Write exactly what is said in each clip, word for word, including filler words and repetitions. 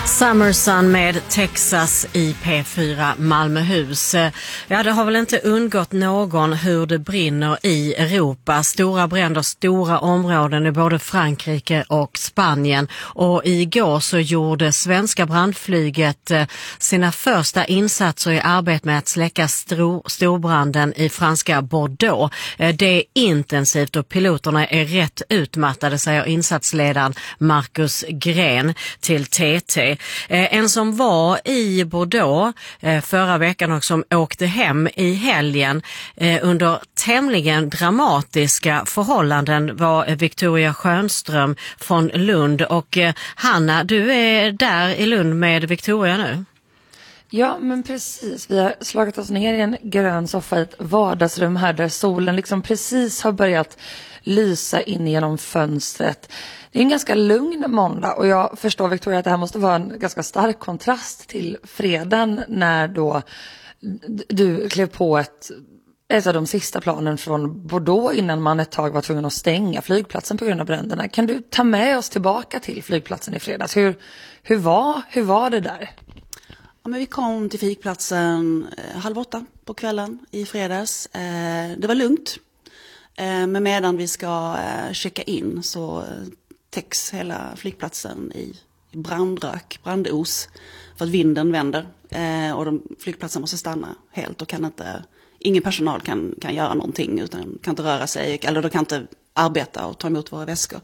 Summer Sun med Texas i P fyra Malmöhus. Ja, det har väl inte undgått någon hur det brinner i Europa. Stora bränder, stora områden i både Frankrike och Spanien. Och igår så gjorde svenska brandflyget sina första insatser i arbete med att släcka stor, storbranden i franska Bordeaux. Det är intensivt och piloterna är rätt utmattade, säger insatsledaren Marcus Gren till T T. En som var i Bordeaux förra veckan och som åkte hem i helgen under tämligen dramatiska förhållanden var Victoria Schönström från Lund. Och Hanna, du är där i Lund med Victoria nu. Ja, men precis. Vi har slagit oss ner i en grön soffa i ett vardagsrum här där solen liksom precis har börjat lysa in genom fönstret. Det är en ganska lugn måndag och jag förstår, Victoria, att det här måste vara en ganska stark kontrast till fredagen när då du klev på ett, ett av de sista planen från Bordeaux innan man ett tag var tvungen att stänga flygplatsen på grund av bränderna. Kan du ta med oss tillbaka till flygplatsen i fredags? Hur, hur, var, hur var det där? Ja, men vi kom till flygplatsen eh, halv åtta på kvällen i fredags. Eh, det var lugnt. Eh, men medan vi ska eh, checka in så eh, täcks hela flygplatsen i brandrök, brandos. För att vinden vänder. Eh, och de, flygplatsen måste stanna helt och kan inte, ingen personal kan, kan göra någonting utan kan inte röra sig. Eller de kan inte arbeta och ta emot våra väskor.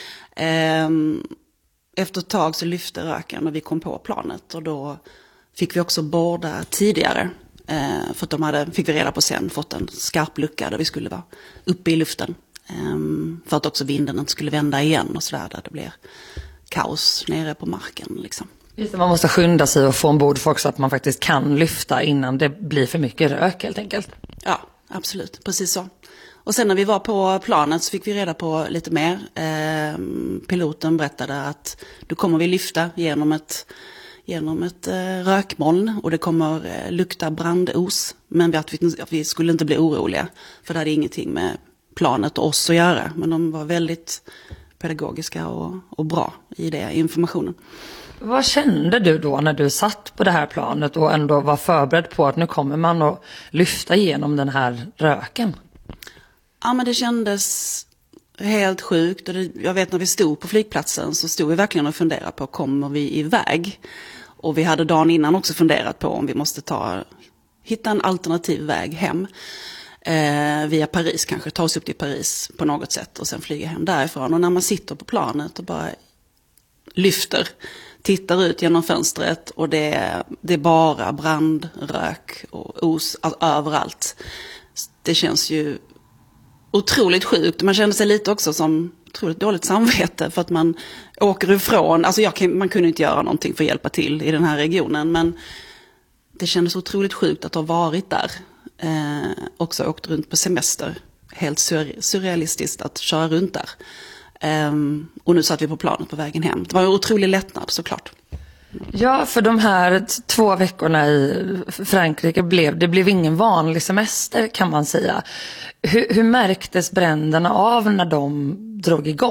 Eh, efter ett tag så lyfte röken och vi kom på planet och då fick vi också borda tidigare, eh, för att de hade, fick vi reda på sen, fått en skarp lucka där vi skulle vara uppe i luften. Eh, för att också vinden inte skulle vända igen och sådär, där det blir kaos nere på marken liksom. Just det, man måste skynda sig och få ombord folk så att man faktiskt kan lyfta innan det blir för mycket rök helt enkelt. Ja, absolut, precis så. Och sen när vi var på planet så fick vi reda på lite mer. Eh, piloten berättade att då kommer vi lyfta genom ett genom ett eh, rökmoln och det kommer eh, lukta brandos, men vi, att, vi, att vi skulle inte bli oroliga för det hade ingenting med planet och oss att göra, men de var väldigt pedagogiska och, och bra i det informationen. Vad kände du då när du satt på det här planet och ändå var förberedd på att nu kommer man att lyfta igenom den här röken? Ja, men det kändes helt sjukt och det, jag vet när vi stod på flygplatsen så stod vi verkligen och funderade på, kommer vi iväg? Och vi hade dagen innan också funderat på om vi måste ta, hitta en alternativ väg hem eh, via Paris, kanske ta oss upp till Paris på något sätt och sen flyga hem därifrån. Och när man sitter på planet och bara lyfter, tittar ut genom fönstret och det, det är bara brandrök och os alltså, överallt. Det känns ju otroligt sjukt. Man kände sig lite också som otroligt dåligt samvete för att man åker ifrån. Alltså jag kan, man kunde inte göra någonting för att hjälpa till i den här regionen. Men det kändes otroligt sjukt att ha varit där. Eh, också åkt runt på semester. Helt sur- surrealistiskt att köra runt där. Eh, och nu satt vi på planet på vägen hem. Det var en otrolig lättnad såklart. Ja, för de här t- två veckorna i Frankrike blev det blev ingen vanlig semester kan man säga. Hur, hur märktes bränderna av när de drog igång?